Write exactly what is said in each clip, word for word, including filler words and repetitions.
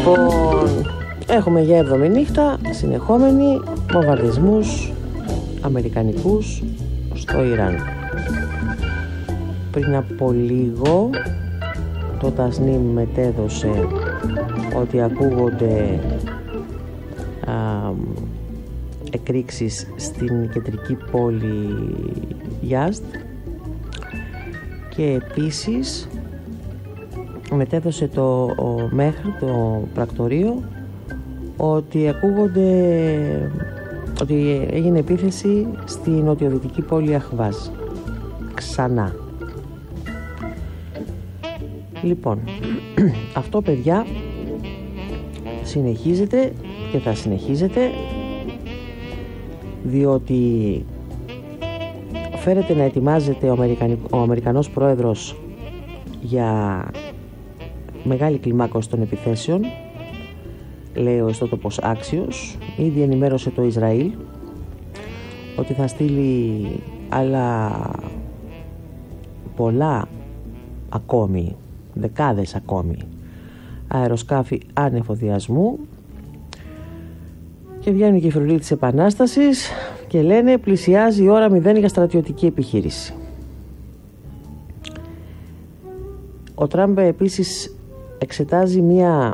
Λοιπόν, έχουμε για έβδομη νύχτα συνεχόμενοι βομβαρδισμούς αμερικανικούς στο Ιράν. Πριν από λίγο το Τασνίμ μετέδωσε ότι ακούγονται α, εκρήξεις στην κεντρική πόλη Γιάζδ και επίσης μετέδωσε το ο Μέχρ, το πρακτορείο, ότι ακούγονται ότι έγινε επίθεση στη νοτιοδυτική πόλη Αχβάζ ξανά. Λοιπόν, αυτό παιδιά συνεχίζεται και θα συνεχίζεται, διότι φέρεται να ετοιμάζεται ο, Αμερικανικ... ο Αμερικανός πρόεδρος για μεγάλη κλιμάκωση των επιθέσεων, λέει ο ιστότοπος Άξιος. Ήδη ενημέρωσε το Ισραήλ ότι θα στείλει άλλα πολλά ακόμη, δεκάδες ακόμη αεροσκάφη ανεφοδιασμού, και βγαίνουν και οι φρουροί της Επανάστασης και λένε πλησιάζει η ώρα μηδέν για στρατιωτική επιχείρηση. Ο Τραμπ επίσης εξετάζει μια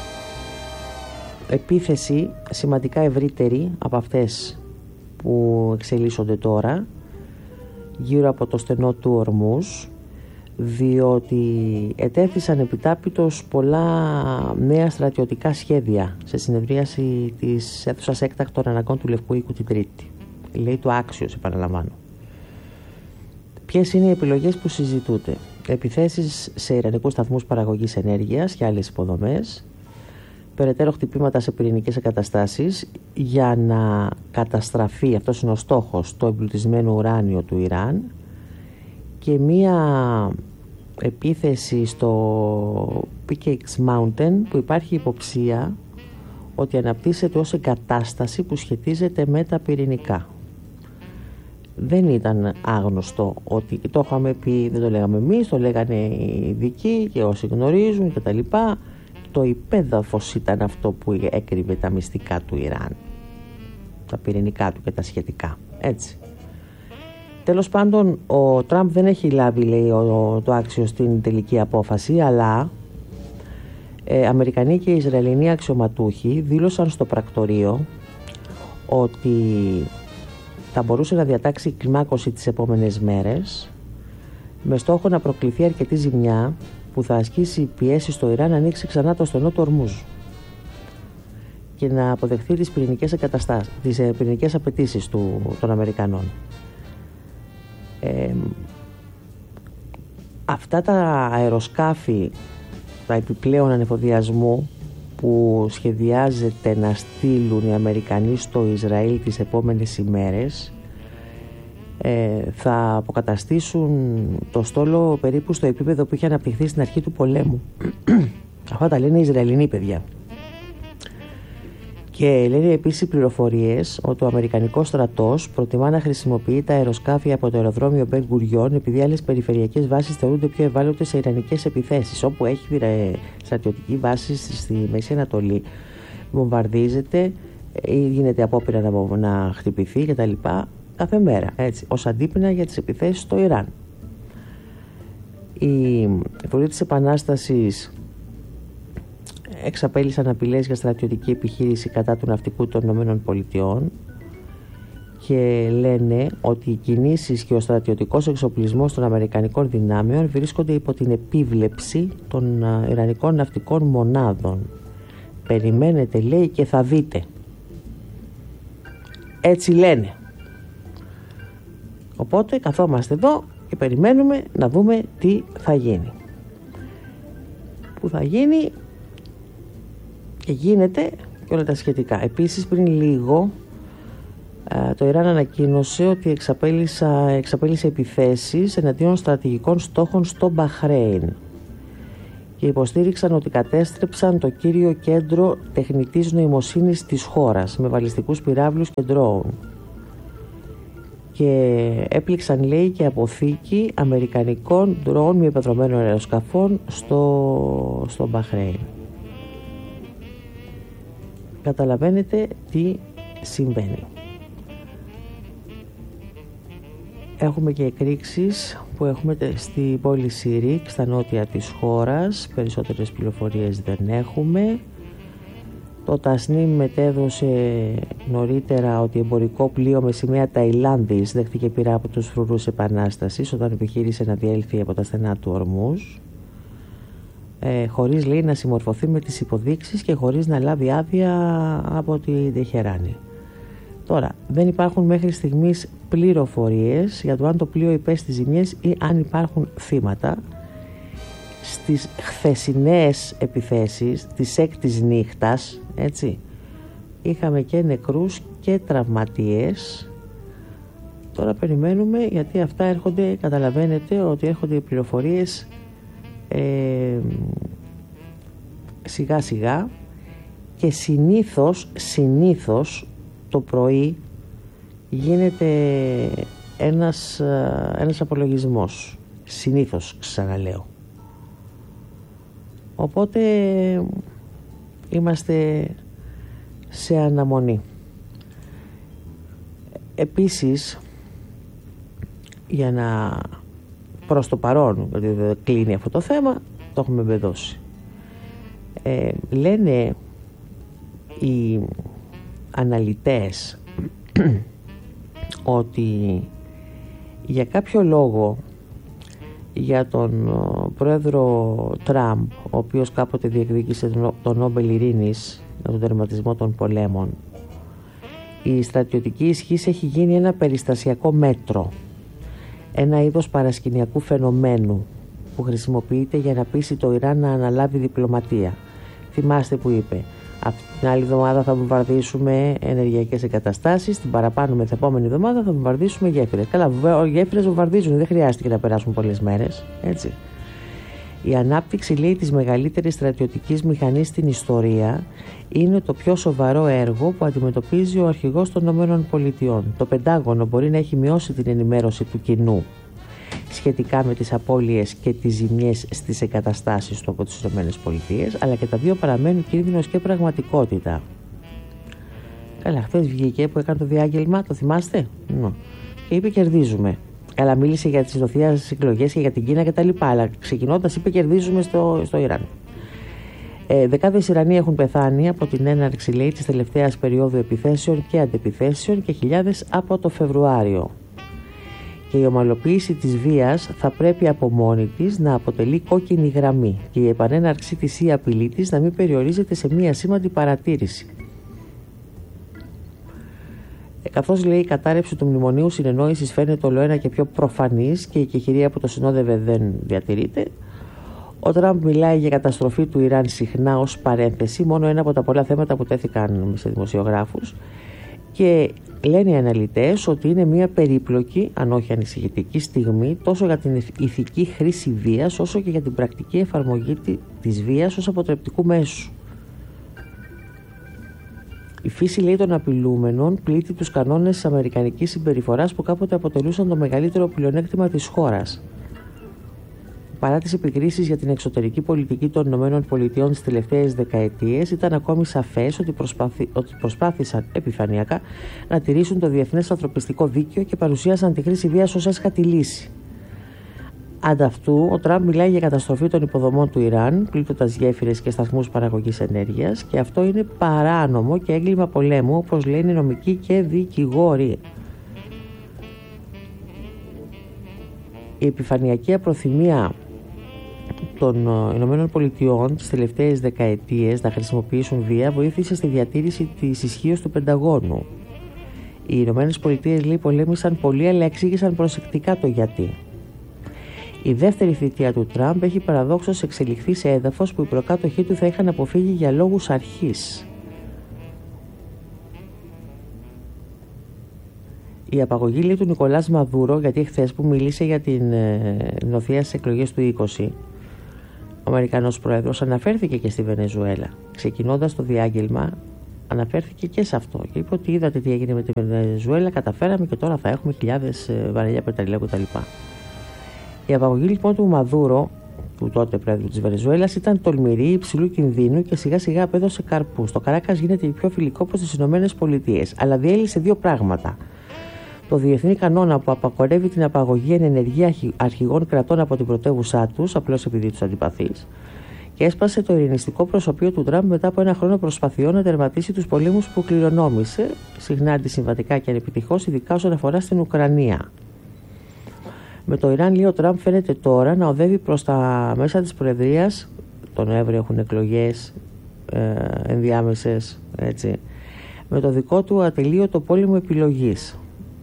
επίθεση σημαντικά ευρύτερη από αυτές που εξελίσσονται τώρα γύρω από το στενό του Ορμούζ, διότι ετέθησαν επιτάπητος πολλά νέα στρατιωτικά σχέδια σε συνεδρίαση της αίθουσας έκτακτων αναγκών του Λευκού Οίκου την Τρίτη. Λέει το Άξιος, επαναλαμβάνω. Ποιες είναι οι επιλογές που συζητούνται? Επιθέσεις σε ιρανικούς σταθμούς παραγωγής ενέργειας και άλλες υποδομές, περαιτέρω χτυπήματα σε πυρηνικές εγκαταστάσεις για να καταστραφεί, αυτός είναι ο στόχος, το εμπλουτισμένο ουράνιο του Ιράν, και μία επίθεση στο Pickex Mountain που υπάρχει υποψία ότι αναπτύσσεται ως εγκατάσταση που σχετίζεται με τα πυρηνικά. Δεν ήταν άγνωστο ότι, το είχαμε πει, δεν το λέγαμε εμείς, το λέγανε οι ειδικοί και όσοι γνωρίζουν και τα λοιπά. Το υπέδαφος ήταν αυτό που έκρυβε τα μυστικά του Ιράν, τα πυρηνικά του και τα σχετικά, έτσι. Τέλος πάντων, ο Τραμπ δεν έχει λάβει, λέει ο, το Άξιο, στην τελική απόφαση, αλλά ε, Αμερικανοί και Ισραηλινοί αξιωματούχοι δήλωσαν στο πρακτορείο ότι θα μπορούσε να διατάξει κλιμάκωση τις επόμενες μέρες με στόχο να προκληθεί αρκετή ζημιά που θα ασκήσει πιέσει στο Ιράν να ανοίξει ξανά το στενό του Ορμούζ και να αποδεχθεί τις πυρηνικές εγκαταστάσεις, τις πυρηνικές απαιτήσεις του, των Αμερικανών. Ε, αυτά τα αεροσκάφη, τα επιπλέον ανεφοδιασμού που σχεδιάζεται να στείλουν οι Αμερικανοί στο Ισραήλ τις επόμενες ημέρες, ε, θα αποκαταστήσουν το στόλο περίπου στο επίπεδο που είχε αναπτυχθεί στην αρχή του πολέμου. Αυτά τα λένε οι Ισραηλινοί, παιδιά. Και λένε επίσης πληροφορίες ότι ο Αμερικανικός στρατός προτιμά να χρησιμοποιεί τα αεροσκάφη από το αεροδρόμιο Μπεν Γκουριόν, επειδή άλλες περιφερειακές βάσεις θεωρούνται πιο ευάλωτες σε ιρανικές επιθέσεις. Όπου έχει στρατιωτική βάση στη Μέση Ανατολή, βομβαρδίζεται ή γίνεται απόπειρα να, να χτυπηθεί κτλ. Κάθε μέρα, έτσι, ως αντίπεινα για τις επιθέσεις στο Ιράν. Οι φρουροί της Επανάστασης εξαπέλυσαν απειλές για στρατιωτική επιχείρηση κατά του ναυτικού των Ηνωμένων Πολιτειών και λένε ότι οι κινήσεις και ο στρατιωτικός εξοπλισμός των αμερικανικών δυνάμεων βρίσκονται υπό την επίβλεψη των ιρανικών ναυτικών μονάδων. Περιμένετε, λέει, και θα δείτε. Έτσι λένε. Οπότε καθόμαστε εδώ και περιμένουμε να δούμε τι θα γίνει. Που θα γίνει και γίνεται και όλα τα σχετικά. Επίσης, πριν λίγο το Ιράν ανακοίνωσε ότι εξαπέλυσε επιθέσεις εναντίον στρατηγικών στόχων στο Μπαχρέιν και υποστήριξαν ότι κατέστρεψαν το κύριο κέντρο τεχνητής νοημοσύνης της χώρας με βαλιστικούς πυράβλους και ντρόουν, και έπληξαν, λέει, και αποθήκη αμερικανικών ντρόουν μη επεδρομένων αεροσκαφών στο, στο Μπαχρέιν. καταλαβαίνετε τι συμβαίνει. Έχουμε και εκρήξεις που έχουμε στην πόλη Σιρίκ, στα νότια της χώρας. Περισσότερες πληροφορίες δεν έχουμε. Το Τασνίμ μετέδωσε νωρίτερα ότι εμπορικό πλοίο με σημαία Ταϊλάνδης δέχτηκε πειρά από τους φρουρούς επανάστασης όταν επιχείρησε να διέλθει από τα στενά του Ορμούζ, ε, χωρίς, λέει, να συμμορφωθεί με τις υποδείξεις και χωρίς να λάβει άδεια από τη Τεχεράνη. Τώρα, δεν υπάρχουν μέχρι στιγμής πληροφορίες για το αν το πλοίο υπέστη ζημιές ή αν υπάρχουν θύματα. Στις χθεσινές επιθέσεις της έκτης νύχτας, έτσι, είχαμε και νεκρούς και τραυματίες. Τώρα περιμένουμε, γιατί αυτά έρχονται, καταλαβαίνετε ότι έρχονται οι πληροφορίες ε, σιγά σιγά και συνήθως, συνήθως το πρωί γίνεται ένας, ένας απολογισμός. Συνήθως, ξαναλέω. Οπότε είμαστε σε αναμονή. Επίσης, για να προς το παρόν, γιατί δεν κλείνει αυτό το θέμα, το έχουμε μπεδώσει. Ε, λένε οι αναλυτές ότι για κάποιο λόγο για τον πρόεδρο Τραμπ, ο οποίος κάποτε διεκδίκησε τον Νόμπελ Ειρήνης για τον τερματισμό των πολέμων, η στρατιωτική ισχύς έχει γίνει ένα περιστασιακό μέτρο, ένα είδος παρασκηνιακού φαινομένου που χρησιμοποιείται για να πείσει το Ιράν να αναλάβει διπλωματία. Θυμάστε που είπε, αυτή την άλλη εβδομάδα θα βομβαρδίσουμε ενεργειακές εγκαταστάσεις, την παραπάνω μεθεπόμενη εβδομάδα θα βομβαρδίσουμε γέφυρες. Καλά, οι γέφυρες βομβαρδίζουν, δεν χρειάστηκε να περάσουν πολλές μέρες, έτσι. Η ανάπτυξη, λέει, της μεγαλύτερης στρατιωτικής μηχανής στην ιστορία είναι το πιο σοβαρό έργο που αντιμετωπίζει ο αρχηγός των ΗΠΑ. Το Πεντάγωνο μπορεί να έχει μειώσει την ενημέρωση του κοινού σχετικά με τις απώλειες και τις ζημιές στις εγκαταστάσεις του από τις ΗΠΑ, αλλά και τα δύο παραμένουν κίνδυνος και πραγματικότητα. Καλά, χθες βγήκε που έκανε το διάγγελμα, το θυμάστε? No. Και είπε κερδίζουμε. Καλά, μίλησε για τις νοθείες εκλογές και για την Κίνα κτλ. Αλλά ξεκινώντας είπε κερδίζουμε στο, στο Ιράν. Ε, δεκάδες Ιρανοί έχουν πεθάνει από την έναρξη, λέει, της τελευταίας περίοδου επιθέσεων και αντεπιθέσεων και χιλιάδες από το Φεβρουάριο. Και η ομαλοποίηση της βίας θα πρέπει από μόνη της να αποτελεί κόκκινη γραμμή και η επανέναρξή της ή απειλή της να μην περιορίζεται σε μία σήμαντη παρατήρηση. Ε, καθώς, λέει, η κατάρρευση του μνημονίου συνεννόησης φαίνεται ολοένα και πιο προφανής και η κεχηρία που το συνόδευε δεν διατηρείται, ο Τραμπ μιλάει για καταστροφή του Ιράν συχνά ως παρένθεση, μόνο ένα από τα πολλά θέματα που τέθηκαν σε δημοσιογράφους, και λένε οι αναλυτές ότι είναι μια περίπλοκη, αν όχι ανησυχητική στιγμή, τόσο για την ηθική χρήση βίας, όσο και για την πρακτική εφαρμογή της βίας ως αποτρεπτικού μέσου. Η φύση, λέει, των απειλούμενων πλήττει τους κανόνες της αμερικανικής συμπεριφοράς που κάποτε αποτελούσαν το μεγαλύτερο πλεονέκτημα της χώρας. Παρά τις επικρίσεις για την εξωτερική πολιτική των ΗΠΑ τις τελευταίες δεκαετίες, ήταν ακόμη σαφές ότι, προσπάθη, ότι προσπάθησαν επιφανειακά να τηρήσουν το διεθνές ανθρωπιστικό δίκαιο και παρουσίασαν τη χρήση βίας ως έσχατη λύση. Ανταυτού, ο Τραμπ μιλάει για καταστροφή των υποδομών του Ιράν, πλήττοντας γέφυρες και σταθμούς παραγωγής ενέργειας, και αυτό είναι παράνομο και έγκλημα πολέμου, όπως λένε οι νομικοί και δικηγόροι. Η επιφανειακή απροθυμία των Ηνωμένων Πολιτειών τις τελευταίες δεκαετίες να χρησιμοποιήσουν βία βοήθησε στη διατήρηση της ισχύως του Πενταγώνου. Οι Ηνωμένες Πολιτείες, λέει, πολέμησαν πολύ, αλλά εξήγησαν προσεκτικά το γιατί. Η δεύτερη θητεία του Τραμπ έχει παραδόξως εξελιχθεί σε έδαφος που οι προκάτοχοί του θα είχαν αποφύγει για λόγους αρχής. Η απαγωγή, λέει, του Νικολάς Μαδούρο, γιατί χθες που μίλησε για την ε, νοθεία στις εκλογές του είκοσι, ο Αμερικανός πρόεδρος αναφέρθηκε και στη Βενεζουέλα. Ξεκινώντας το διάγγελμα, αναφέρθηκε και σε αυτό και είπε ότι είδατε τι έγινε με τη Βενεζουέλα, καταφέραμε και τώρα θα έχουμε χιλιάδες βαρέλια πετρελαίου κτλ. Η απαγωγή, λοιπόν, του Μαδούρο του τότε πρόεδρου της Βενεζουέλας ήταν τολμηρή, υψηλού κινδύνου και σιγά σιγά απέδωσε καρπούς. Το Καράκας γίνεται πιο φιλικό προς τις Ηνωμένες Πολιτείες, αλλά διέλυσε δύο πράγματα. Το διεθνή κανόνα που απαγορεύει την απαγωγή εν ενεργεία αρχηγών κρατών από την πρωτεύουσά τους, απλώς επειδή τους αντιπαθείς, και έσπασε το ειρηνιστικό προσωπείο του Τραμπ μετά από ένα χρόνο προσπαθειών να τερματίσει τους πολέμους που κληρονόμησε, συχνά αντισυμβατικά και ανεπιτυχώς, ειδικά όσον αφορά στην Ουκρανία. Με το Ιράν, λέει ο Τραμπ, φαίνεται τώρα να οδεύει προς τα μέσα της Προεδρίας. Τον Νοέμβριο έχουν εκλογές ε, ενδιάμεσες, έτσι, με το δικό του ατελείωτο πόλεμο επιλογής.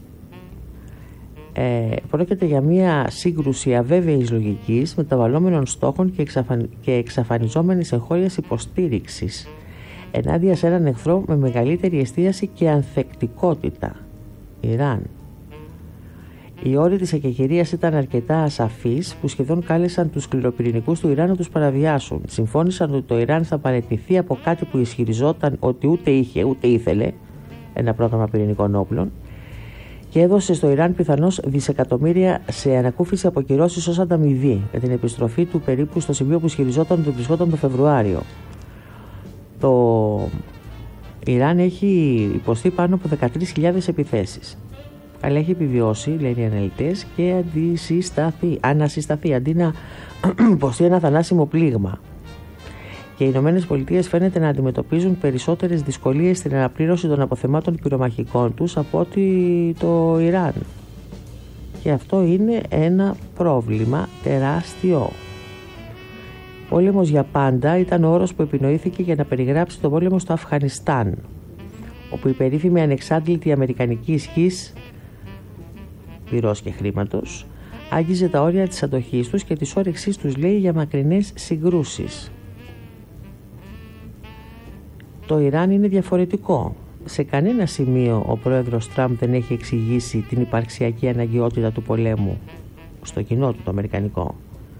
Ε, πρόκειται για μια σύγκρουση αβέβαιης λογικής, μεταβαλλόμενων στόχων και, εξαφαν... και εξαφανιζόμενης εγχώριας υποστήριξης ενάντια σε έναν εχθρό με μεγαλύτερη εστίαση και ανθεκτικότητα. Ιράν. Οι όροι της εκεχηρίας ήταν αρκετά ασαφείς που σχεδόν κάλεσαν τους σκληροπυρηνικούς του Ιράν να τους παραβιάσουν. Συμφώνησαν ότι το Ιράν θα παραιτηθεί από κάτι που ισχυριζόταν ότι ούτε είχε ούτε ήθελε, ένα πρόγραμμα πυρηνικών όπλων, και έδωσε στο Ιράν πιθανώς δισεκατομμύρια σε ανακούφιση από κυρώσεις ως ανταμοιβή για την επιστροφή του περίπου στο σημείο που ισχυριζόταν ότι βρισκόταν το Φεβρουάριο. Το Ιράν έχει υποστεί πάνω από δεκατρείς χιλιάδες επιθέσεις. Αλλά έχει επιβιώσει, λένε οι αναλυτές, και αντισυσταθεί, ανασυσταθεί αντί να υποστεί ένα θανάσιμο πλήγμα. Και οι Ηνωμένες Πολιτείες φαίνεται να αντιμετωπίζουν περισσότερες δυσκολίες στην αναπλήρωση των αποθεμάτων πυρομαχικών τους από ότι το Ιράν. Και αυτό είναι ένα πρόβλημα τεράστιο. Πόλεμος για πάντα ήταν ο όρος που επινοήθηκε για να περιγράψει τον πόλεμο στο Αφγανιστάν, όπου η περίφημη ανεξάντλητη αμερικανική ισχύς πυρός και χρήματος άγγιζε τα όρια της αντοχής τους και της όρεξής τους, λέει, για μακρινές συγκρούσεις. Το Ιράν είναι διαφορετικό. Σε κανένα σημείο ο πρόεδρος Τραμπ δεν έχει εξηγήσει την υπαρξιακή αναγκαιότητα του πολέμου στο κοινό του το αμερικανικό.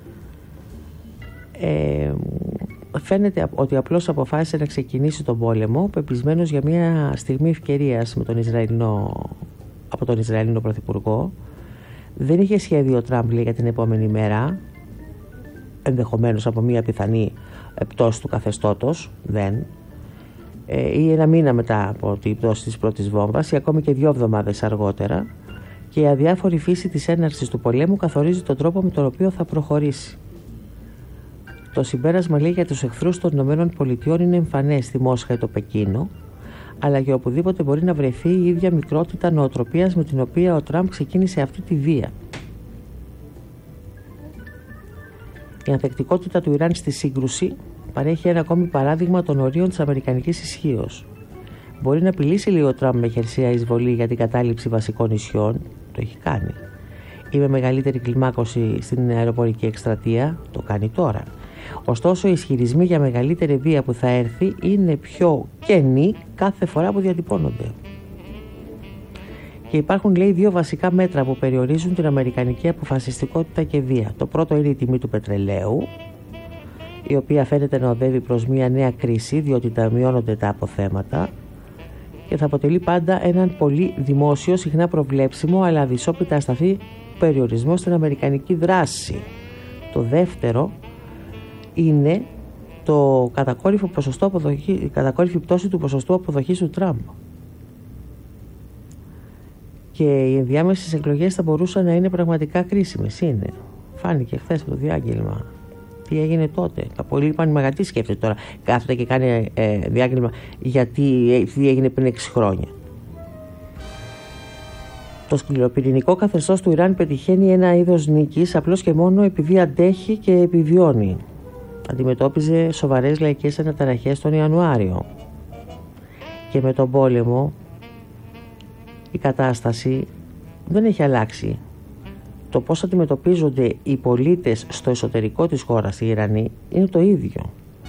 Ε, φαίνεται ότι απλώς αποφάσισε να ξεκινήσει τον πόλεμο πεπισμένος για μια στιγμή ευκαιρίας με τον Ισραηλινό, από τον Ισραηλινό Πρωθυπουργό. Δεν είχε σχέδιο ο Τραμπ, λέει, για την επόμενη μέρα, ενδεχομένως από μια πιθανή πτώση του καθεστώτος, δεν, ε, ή ένα μήνα μετά από την πτώση της πρώτης βόμβας ή ακόμη και δύο εβδομάδες αργότερα, και η αδιάφορη φύση της έναρξης του πολέμου καθορίζει τον τρόπο με τον οποίο θα προχωρήσει. Το συμπέρασμα, λέει, για τους εχθρούς των ΗΠΑ είναι εμφανές στη Μόσχα ή το Πεκίνο, αλλά και οπουδήποτε μπορεί να βρεθεί η ίδια μικρότητα νοοτροπίας με την οποία ο Τραμπ ξεκίνησε αυτή τη βία. Η ανθεκτικότητα του Ιράν στη σύγκρουση παρέχει ένα ακόμη παράδειγμα των ορίων της αμερικανικής ισχύως. Μπορεί να απειλήσει, λέει, ο Τραμπ με χερσαία εισβολή για την κατάληψη βασικών νησιών, το έχει κάνει, ή με μεγαλύτερη κλιμάκωση στην αεροπορική εκστρατεία, το κάνει τώρα. Ωστόσο, οι ισχυρισμοί για μεγαλύτερη βία που θα έρθει είναι πιο κενοί κάθε φορά που διατυπώνονται. Και υπάρχουν, λέει, δύο βασικά μέτρα που περιορίζουν την αμερικανική αποφασιστικότητα και βία. Το πρώτο είναι η τιμή του πετρελαίου, η οποία φαίνεται να οδεύει προς μια νέα κρίση, διότι τα μειώνονται τα αποθέματα, και θα αποτελεί πάντα έναν πολύ δημόσιο, συχνά προβλέψιμο, αλλά αδυσόπιτα ασταθή περιορισμό στην αμερικανική δράση. Το δεύτερο είναι το κατακόρυφο ποσοστό αποδοχή, η κατακόρυφη πτώση του ποσοστού αποδοχής του Τραμπ. Και οι ενδιάμεσες εκλογές θα μπορούσαν να είναι πραγματικά κρίσιμες. Είναι. Φάνηκε χθες το διάγγελμα. Τι έγινε τότε. Τα πολλοί είπαν μεγατή σκέφτεται τώρα. Κάθεται και κάνει ε, διάγγελμα γιατί τι έγινε πριν έξι χρόνια. Το σκληροπυρηνικό καθεστώς του Ιράν πετυχαίνει ένα είδος νίκης απλώς και μόνο επειδή αντέχει και επιβιώνει. Αντιμετώπιζε σοβαρές λαϊκές αναταραχές τον Ιανουάριο. Και με τον πόλεμο η κατάσταση δεν έχει αλλάξει. Το πώς αντιμετωπίζονται οι πολίτες στο εσωτερικό της χώρας, οι Ιρανοί, είναι το ίδιο.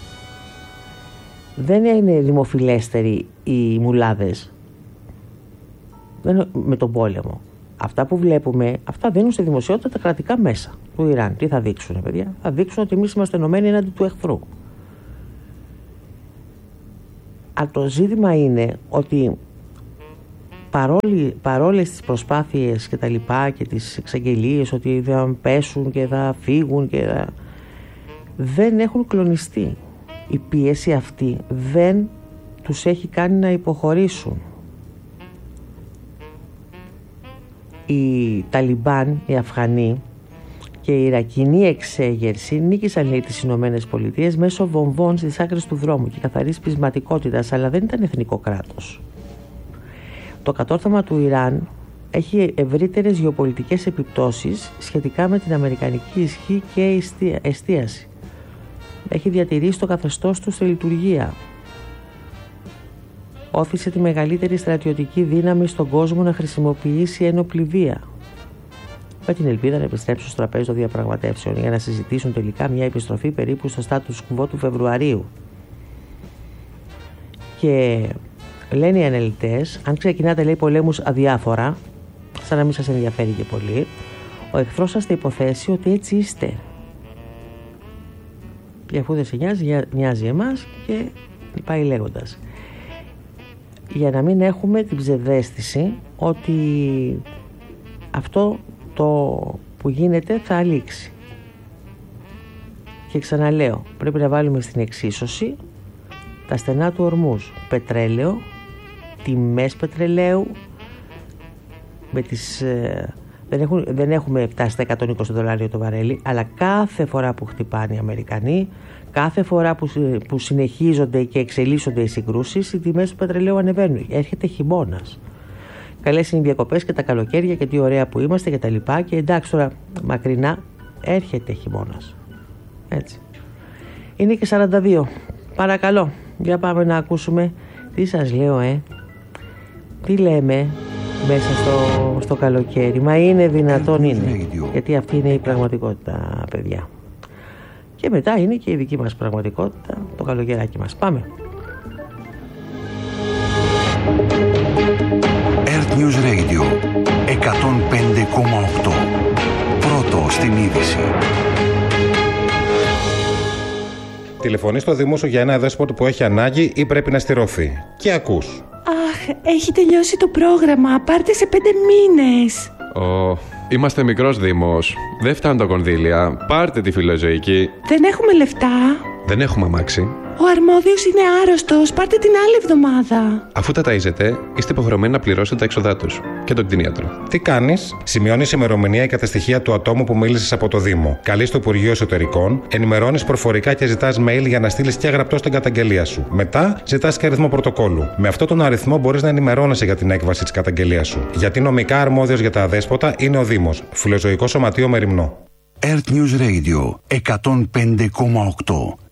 Δεν είναι δημοφιλέστεροι οι μουλάδες με τον πόλεμο. Αυτά που βλέπουμε, αυτά δίνουν στη δημοσιότητα τα κρατικά μέσα του Ιράν. Τι θα δείξουν, παιδιά? Θα δείξουν ότι εμείς είμαστε ενωμένοι έναντι του εχθρού. Αλλά το ζήτημα είναι ότι παρόλοι, παρόλες τις προσπάθειες και τα λοιπά και τις εξαγγελίες ότι θα πέσουν και θα φύγουν και θα... δεν έχουν κλονιστεί. Η πίεση αυτή δεν τους έχει κάνει να υποχωρήσουν. Οι Ταλιμπάν, οι Αφγανοί και η Ιρακινή εξέγερση νίκησαν, λέει, τις Ηνωμένες Πολιτείες μέσω βομβών στις άκρες του δρόμου και καθαρής πεισματικότητας, αλλά δεν ήταν εθνικό κράτος. Το κατόρθωμα του Ιράν έχει ευρύτερες γεωπολιτικές επιπτώσεις σχετικά με την αμερικανική ισχύ και εστίαση. Έχει διατηρήσει το καθεστώς του σε λειτουργία. Όθησε τη μεγαλύτερη στρατιωτική δύναμη στον κόσμο να χρησιμοποιήσει ένοπλη βία, με την ελπίδα να επιστρέψουν στο τραπέζι των διαπραγματεύσεων για να συζητήσουν τελικά μια επιστροφή περίπου στο status quo του Φεβρουαρίου. Και λένε οι αναλυτές, αν ξεκινάτε, λέει, πολέμους αδιάφορα, σαν να μην σας ενδιαφέρει και πολύ, ο εχθρός σας θα υποθέσει ότι έτσι είστε. Και αφού δεν σε νοιάζει, νοιάζει εμάς, και πάει λέγοντας. Για να μην έχουμε την ψευδαίσθηση ότι αυτό το που γίνεται θα αλήξει. Και ξαναλέω, πρέπει να βάλουμε στην εξίσωση τα στενά του ορμούς. Πετρέλαιο, τιμές πετρελαίου, με τις, ε, δεν, έχουν, δεν έχουμε φτάσει στα εκατόν είκοσι δολάρια το βαρέλι, αλλά κάθε φορά που χτυπάνε οι Αμερικανοί, κάθε φορά που, που συνεχίζονται και εξελίσσονται οι συγκρούσεις, οι τιμές του πετρελαίου ανεβαίνουν. Έρχεται χειμώνας. Καλές είναι οι διακοπές και τα καλοκαίρια και τι ωραία που είμαστε και τα λοιπά. Και εντάξει, τώρα μακρινά έρχεται χειμώνας. Έτσι. Είναι και σαράντα δύο. Παρακαλώ, για πάμε να ακούσουμε τι σας λέω, ε. Τι λέμε μέσα στο, στο καλοκαίρι. Μα είναι δυνατόν, είναι. Γιατί αυτή είναι η πραγματικότητα, παιδιά. Και μετά είναι και η δική μας πραγματικότητα, το καλοκαιράκι μας. Πάμε. Earth News Radio εκατόν πέντε κόμμα οκτώ. Πρώτο στην είδηση. Τηλεφωνείς στο Δήμο σου για ένα δέσποτο που έχει ανάγκη ή πρέπει να στηρωθεί. Και ακούς. Αχ, έχει τελειώσει το πρόγραμμα. Πάρτε σε πέντε μήνες. Ω, oh, είμαστε μικρός Δήμος. Δεν φτάνουν τα κονδύλια. Πάρτε τη φιλοζωική. Δεν έχουμε λεφτά. Δεν έχουμε αμάξι. Ο αρμόδιος είναι άρρωστος. Πάρτε την άλλη εβδομάδα. Αφού τα ταΐζετε, είστε υποχρεωμένοι να πληρώσετε τα έξοδά τους και τον κτηνίατρο. Τι κάνεις? Σημειώνεις ημερομηνία και τα στοιχεία του ατόμου που μίλησες από το Δήμο. Καλείς το Υπουργείο Εσωτερικών, ενημερώνεις προφορικά και ζητάς mail για να στείλεις και γραπτό στην καταγγελία σου. Μετά ζητάς και αριθμό πρωτοκόλλου. Με αυτόν τον αριθμό μπορείς να ενημερώνεσαι για την έκβαση της καταγγελίας σου. Γιατί νομικά αρμόδιος για τα αδέσποτα είναι ο Δήμος. Φιλοζωικό Σωματείο Μεριμνό. Earth News Radio εκατόν πέντε κόμμα οκτώ.